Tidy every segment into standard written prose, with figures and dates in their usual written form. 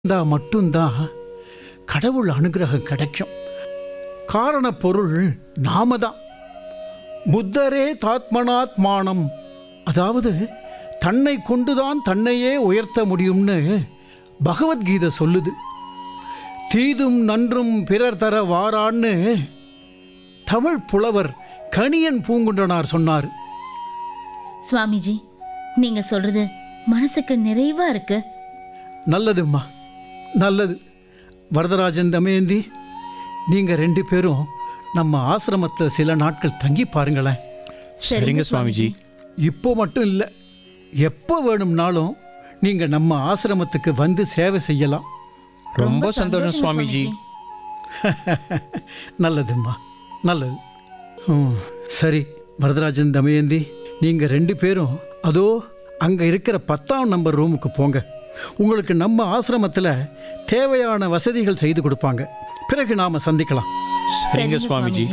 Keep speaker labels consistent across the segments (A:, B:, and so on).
A: மட்டும்தான் கடவுள் அனுகிரகம் கிடைக்கும். காரண பொருள் நாம தான். புத்தரே தாத்மனாத்மானம், அதாவது தன்னை கொண்டுதான் தன்னையே உயர்த்த முடியும்னு பகவத்கீதை சொல்லுது. தீதும் நன்றும் பிறர் தர வாரான்னு தமிழ் புலவர் கணியன் பூங்குன்றனார் சொன்னார்.
B: சுவாமிஜி, நீங்க சொல்றது மனசுக்கு நிறைவா இருக்கு.
A: நல்லதும்மா, நல்லது. வரதராஜன், தமயந்தி, நீங்கள் 2 பேரும் நம்ம ஆசிரமத்தில் சில நாட்கள் தங்கி பாருங்களேன்.
C: சரிங்க சுவாமிஜி.
A: இப்போ மட்டும் இல்லை, எப்போ வேணும்னாலும் நீங்கள் நம்ம ஆசிரமத்துக்கு வந்து சேவை செய்யலாம்.
C: ரொம்ப சந்தோஷம் சுவாமிஜி.
A: நல்லதும்மா, நல்லது. சரி வரதராஜன், தமயந்தி, நீங்கள் 2 பேரும் அதோ அங்கே இருக்கிற 10ஆம் நம்பர் ரூமுக்கு போங்க. உங்களுக்கு நம்ம ஆசிரமத்தில் தேவையான வசதிகள் செய்து கொடுப்பாங்க. பிறகு நாம் சந்திக்கலாம்.
C: சரிங்க சுவாமிஜி.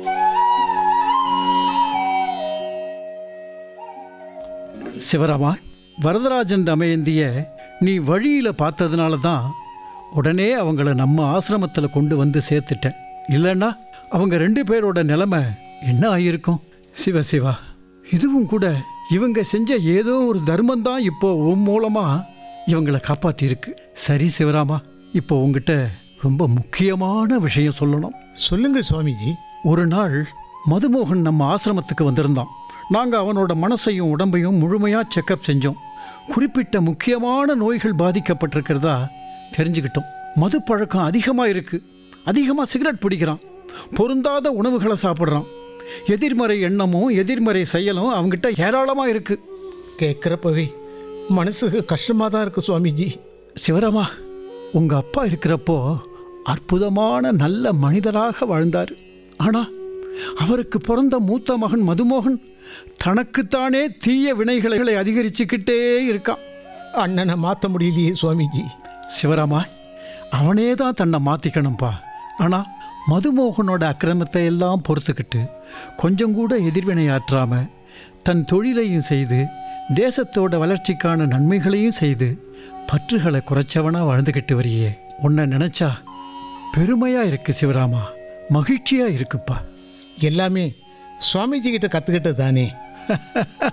A: சிவராமா, வரதராஜன் தமயந்திய நீ வழியில் பார்த்ததுனால தான் உடனே அவங்கள நம்ம ஆசிரமத்தில் கொண்டு வந்து சேர்த்துட்டேன். இல்லைன்னா அவங்க 2 பேரோட நிலைமை என்ன ஆகியிருக்கும்? சிவா, இதுவும் கூட இவங்க செஞ்ச ஏதோ ஒரு தர்மந்தான் இப்போ உன் மூலமாக இவங்களை காப்பாற்றிருக்கு. சரி சிவராமா, இப்போ உங்ககிட்ட ரொம்ப முக்கியமான விஷயம் சொல்லணும்.
D: சொல்லுங்க சுவாமிஜி.
A: ஒரு நாள் மதுமோகன் நம்ம ஆசிரமத்துக்கு வந்திருந்தான். நாங்கள் அவனோட மனசையும் உடம்பையும் முழுமையாக செக்கப் செஞ்சோம். குறிப்பிட்ட முக்கியமான நோய்கள் பாதிக்கப்பட்டிருக்கிறதா தெரிஞ்சுக்கிட்டோம். மது பழக்கம் அதிகமாக இருக்குது. அதிகமாக சிகரெட் பிடிக்கிறான். பொருந்தாத உணவுகளை சாப்பிட்றான். எதிர்மறை எண்ணமும் எதிர்மறை செயலும் அவங்ககிட்ட ஏராளமாக இருக்குது.
D: கேட்குறப்பவே மனசுக்கு கஷ்டமாக தான் இருக்குது சுவாமிஜி.
A: சிவராமா, உங்கள் அப்பா இருக்கிறப்போ அற்புதமான நல்ல மனிதராக வாழ்ந்தார். ஆனால் அவருக்கு பிறந்த மூத்த மகன் மதுமோகன் தனக்குத்தானே தீய வினைகளை அதிகரிச்சுக்கிட்டே இருக்கான்.
D: அண்ணனை மாற்ற முடியலையே சுவாமிஜி.
A: சிவராமா, அவனே தான் தன்னை மாற்றிக்கணும்ப்பா. ஆனால் மதுமோகனோட அக்கிரமத்தை எல்லாம் பொறுத்துக்கிட்டு கொஞ்சம் கூட எதிர்வினையாற்றாமல் தன் தொழிலையும் செய்து தேசத்தோட வளர்ச்சிக்கான நன்மைகளையும் செய்து பற்றுகளை குறைச்சவனாக வாழ்ந்துக்கிட்டு வரியே. உன்னை நினச்சா பெருமையாக இருக்குது சிவராமா, மகிழ்ச்சியாக இருக்குப்பா.
D: எல்லாமே சுவாமிஜி கிட்ட கற்றுக்கிட்டது தானே.